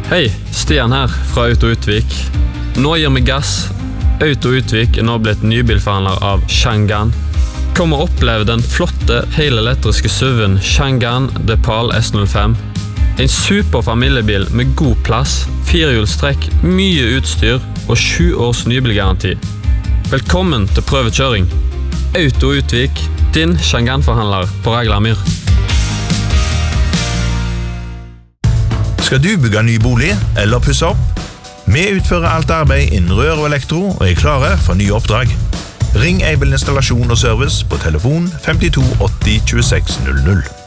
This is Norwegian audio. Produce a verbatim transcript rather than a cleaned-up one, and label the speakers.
Speaker 1: Hei, Stian her fra Auto Utvik. Nå gir vi gass. Auto Utvik er nå blitt nybilforhandler av Changan. Kom og oppleve den flotte, helelektriske S U V-en Changan Depal S null fem. En super familiebil med god plass, firehjulstrekk, mye utstyr og sju års nybilgaranti. Velkommen til prøvekjøring. Auto Utvik, din Changan-forhandler på Raglamyr.
Speaker 2: Skal du bygge ny bolig eller pusse opp? Vi utfører alt arbeid innen rør og elektro og er klare for nye oppdrag. Ring Aibel Installasjon og Service på telefon femtito åtti tjueseks null null.